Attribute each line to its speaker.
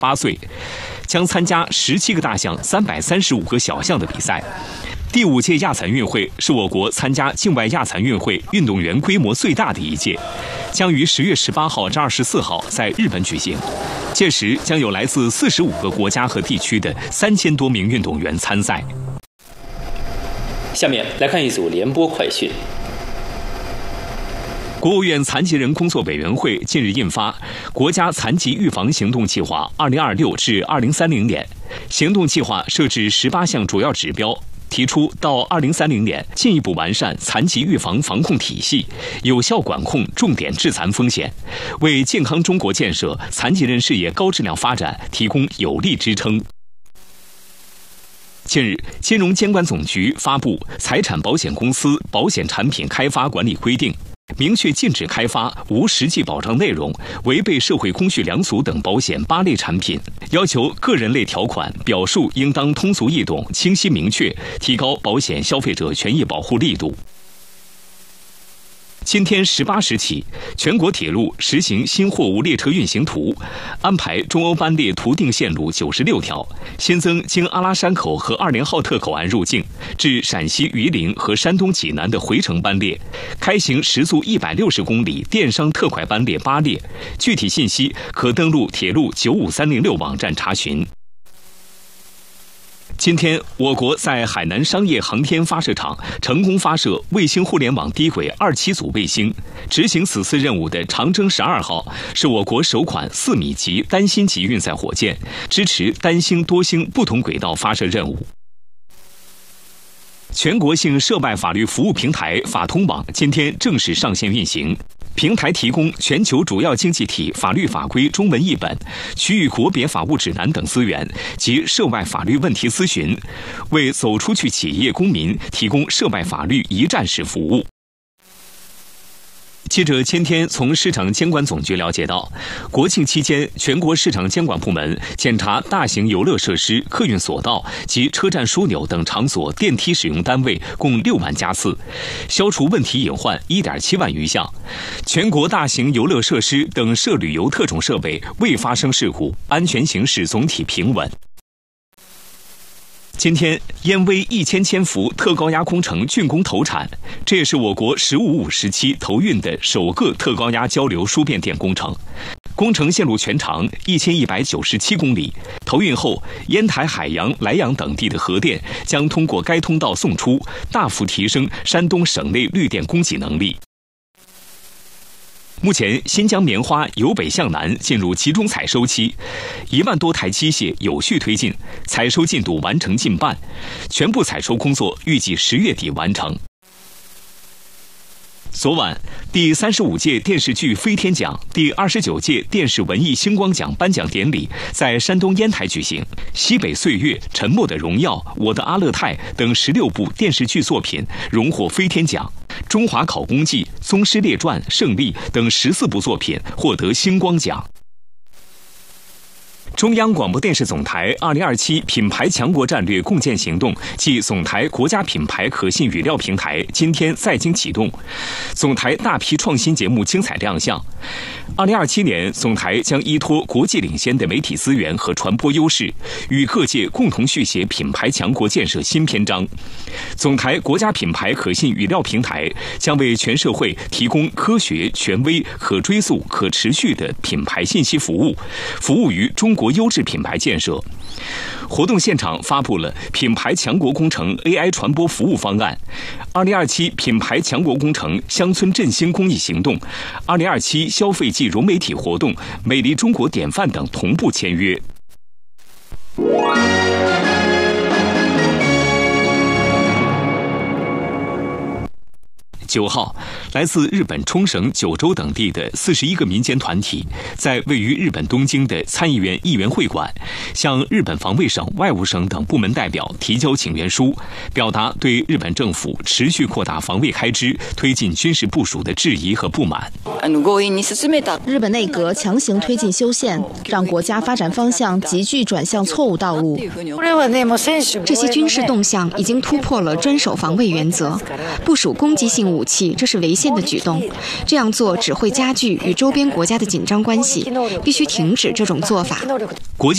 Speaker 1: 8岁，将参加17个大项、335个小项的比赛。第5届亚残运会是我国参加境外亚残运会运动员规模最大的一届，将于10月18号至24号在日本举行。届时将有来自45个国家和地区的3000多名运动员参赛。
Speaker 2: 下面来看一组联播快讯。
Speaker 1: 国务院残疾人工作委员会近日印发《国家残疾预防行动计划（2026至2030年）》，行动计划设置18项主要指标，提出到2030年进一步完善残疾预防防控体系，有效管控重点致残风险，为健康中国建设、残疾人事业高质量发展提供有力支撑。近日，金融监管总局发布《财产保险公司保险产品开发管理规定》，明确禁止开发无实际保障内容、违背社会公序良俗等保险8类产品，要求个人类条款表述应当通俗易懂、清晰明确，提高保险消费者权益保护力度。今天18时起，全国铁路实行新货物列车运行图，安排中欧班列图定线路96条，新增经阿拉山口和20号特口岸入境至陕西榆林和山东济南的回程班列，开行时速160公里电商特快班列8列。具体信息可登录铁路95306网站查询。今天，我国在海南商业航天发射场成功发射卫星互联网低轨27组卫星。执行此次任务的长征12号是我国首款4米级单星级运载火箭，支持单星、多星不同轨道发射任务。全国性涉外法律服务平台法通网今天正式上线运行。平台提供全球主要经济体法律法规中文译本、区域国别法务指南等资源及涉外法律问题咨询，为走出去企业公民提供涉外法律一站式服务。记者前天从市场监管总局了解到，国庆期间，全国市场监管部门检查大型游乐设施、客运索道及车站枢纽等场所电梯使用单位共6万家次，消除问题隐患1.7万余项。全国大型游乐设施等涉旅游特种设备未发生事故，安全形势总体平稳。今天，燕威1000千伏特高压工程竣工投产，这也是我国15-5时期投运的首个特高压交流输变电工程。工程线路全长1197公里，投运后，烟台、海洋、莱阳等地的核电将通过该通道送出，大幅提升山东省内绿电供给能力。目前，新疆棉花由北向南进入集中采收期，1万多台机械有序推进，采收进度完成近半，全部采收工作预计10月底完成。昨晚，第35届电视剧飞天奖、第29届电视文艺星光奖颁奖典礼在山东烟台举行。西北岁月、沉默的荣耀、我的阿勒泰等16部电视剧作品荣获飞天奖，中华考功绩、宗师列传、胜利等14部作品获得星光奖。中央广播电视总台2027品牌强国战略共建行动暨总台国家品牌可信语料平台今天在京启动，总台大批创新节目精彩亮相。2027年，总台将依托国际领先的媒体资源和传播优势，与各界共同续写品牌强国建设新篇章。总台国家品牌可信语料平台将为全社会提供科学、权威、可追溯、可持续的品牌信息服务，服务于中国优质品牌建设。活动现场发布了品牌强国工程 AI 传播服务方案、2027品牌强国工程乡村振兴公益行动、2027消费季融媒体活动、美丽中国典范等同步签约。9号，来自日本冲绳、九州等地的41个民间团体，在位于日本东京的参议院议员会馆，向日本防卫省、外务省等部门代表提交请愿书，表达对日本政府持续扩大防卫开支、推进军事部署的质疑和不满。
Speaker 3: 日本内阁强行推进修宪，让国家发展方向急剧转向错误道路。
Speaker 4: 这些军事动向已经突破了专守防卫原则，部署攻击性武器，这是违宪的举动。这样做只会加剧与周边国家的紧张关系，必须停止这种做法。
Speaker 1: 国际